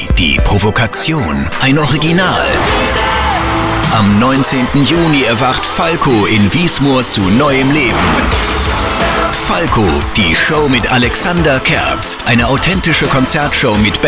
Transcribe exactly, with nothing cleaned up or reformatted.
Die Provokation, ein Original. Am neunzehnten Juni erwacht Falco in Wiesmoor zu neuem Leben. Falco, die Show mit Alexander Kerbst, eine authentische Konzertshow mit